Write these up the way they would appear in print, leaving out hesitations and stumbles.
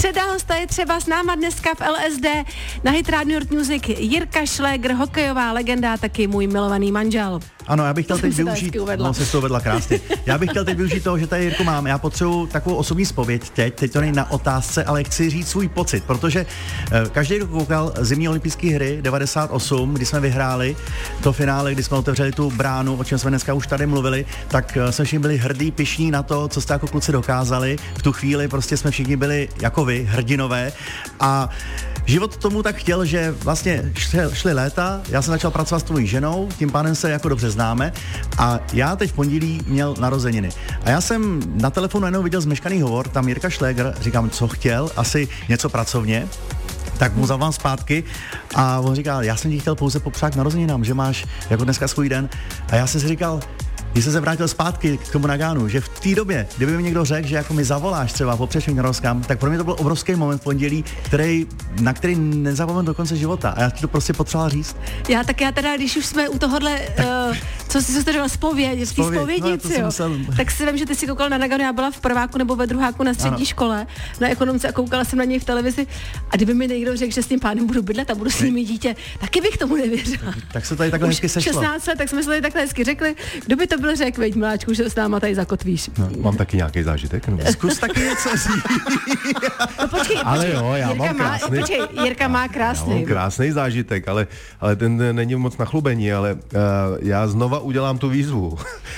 středa hosta je třeba s náma dneska v LSD na Hit Radio Nord Music Jirka Šlégr, hokejová legenda, taky můj milovaný manžel. Ano, já bych chtěl teď využít, no, se to uvedla krásně. Já bych chtěl teď využít toho, že tady Jirku mám. Já potřebuji takovou osobní zpověď teď to není na otázce, ale chci říct svůj pocit, protože každý, kdo koukal zimní olympijské hry 98, kdy jsme vyhráli to finále, kdy jsme otevřeli tu bránu, o čem jsme dneska už tady mluvili, tak jsme všichni byli hrdí, pyšní na to, co jste jako kluci dokázali. V tu chvíli prostě jsme všichni byli jako vy, hrdinové, a život tomu tak chtěl, že vlastně šly léta, já jsem začal pracovat s tvojí ženou, tím pádem se jako dobře známe, a já teď v pondělí měl narozeniny. A já jsem na telefonu jenom viděl zmeškaný hovor, tam Jirka Šlégr, říkám, co chtěl, asi něco pracovně, tak mu zavolám zpátky a on říkal, já jsem ti chtěl pouze popřát narozeninám, že máš jako dneska svůj den. A já jsem si říkal, když jsem se vrátil zpátky k tomu Nagánu, že v té době, kdyby mi někdo řekl, že jako mi zavoláš třeba popřeš mi narozeninám, tak pro mě to byl obrovský moment v pondělí, na který nezapomenu do konce života. A já ti to prostě potřeboval říct. Já teda, když už jsme u tohohle, co jsi řekl, zpovědnici, no, tak si vím, že ty jsi koukal na Naganu, já byla v prváku nebo ve druháku na střední škole, na ekonomce, a koukala jsem na něj v televizi, a kdyby mi někdo řekl, že s tím pánem budu bydlet a budu s ním mít dítě, taky bych tomu nevěřila. Tak se tady takhle hezky sešlo. 16 let, tak jsme se tady takhle hezky řekli, kdo by to byl řekl, veď miláčku, že s náma tady zakotvíš. No, mám taky nějaký zážitek? Nebo? Zkus taky něco říct. No počkej, ale jo, já mám krásný. Jirka má krásný. Já mám krásný zážitek, ale ten není moc na chlubení, ale já znova udělám tu výzvu.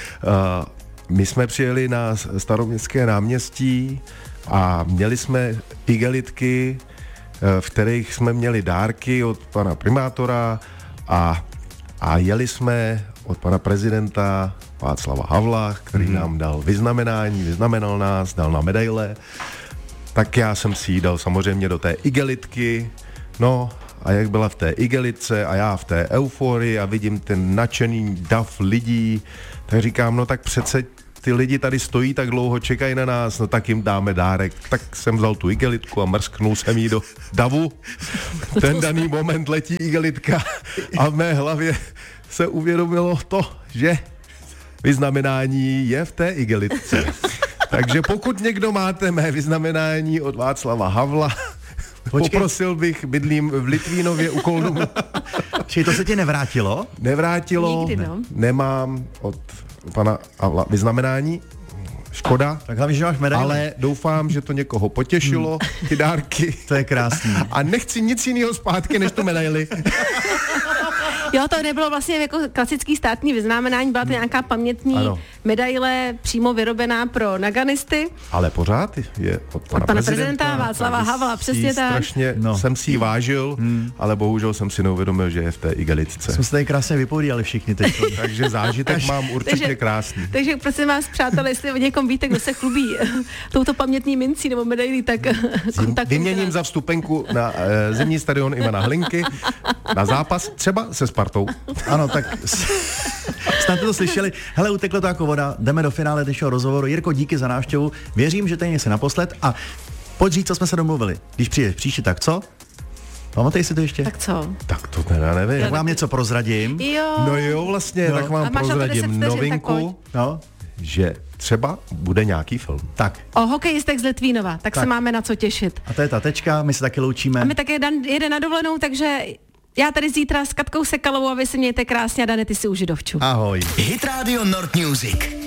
My jsme přijeli na Staroměstské náměstí a měli jsme igelitky, v kterých jsme měli dárky od pana primátora a jeli jsme od pana prezidenta Václava Havla, který nám dal vyznamenal nás, dal na medaile. Tak já jsem si ji dal samozřejmě do té igelitky, no a jak byla v té igelitce a já v té euforii a vidím ten nadšený dav lidí, tak říkám, no tak přece ty lidi tady stojí tak dlouho, čekají na nás, no tak jim dáme dárek. Tak jsem vzal tu igelitku a mrsknul jsem jí do davu. Ten daný moment letí igelitka a v mé hlavě se uvědomilo to, že vyznamenání je v té igelitce. Takže pokud někdo máte mé vyznamenání od Václava Havla, poprosil bych, bydlím v Litvínově u Kolnu. Čili to se ti nevrátilo? Nevrátilo, nikdy, no. Nemám od pana Havla vyznamenání. Škoda, tak hlavně, že máš medaili. Ale doufám, že to někoho potěšilo, ty dárky. To je krásný. A nechci nic jiného zpátky, než tu medaili. Jo, to nebylo vlastně jako klasický státní vyznamenání, byla to nějaká pamětní medaile přímo vyrobená pro naganisty. Ale pořád je od pana prezidenta Václava Havla, přesně tak. Strašně jsem si ji vážil, ale bohužel jsem si neuvědomil, že je v té igelitce. Jsme se tady krásně vypovídali všichni teď. Takže zážitek mám určitě krásný. Takže prosím vás, přátelé, jestli o někom víte, kdo se chlubí touto pamětní mincí nebo medailí, tak kontaktujte. Vyměním za vstupenku na zimní stadion Ivana Hlinky na zápas třeba se Spartou. Ano, tak snad to slyšeli. Hele, uteklo to jako voda, jdeme do finále dnešního rozhovoru. Jirko, díky za návštěvu. Věřím, že tady se naposled a pojď říct, co jsme se domluvili. Když přijdeš příště, tak co? Pamatej si to ještě? Tak co? Tak to teda nevím. Tak vám něco prozradím. Jo. No jo, vlastně, tak vám prozradím novinku, že třeba bude nějaký film. Tak. O hokejistech z Litvínova, tak se máme na co těšit. A to je ta tečka, my se taky loučíme. A my taky jede na dovolenou, takže já tady zítra s Katkou Sekalovou a vy si mějte krásně a Dane, ty si užij dovču. Ahoj. Hit Radio Nord Music.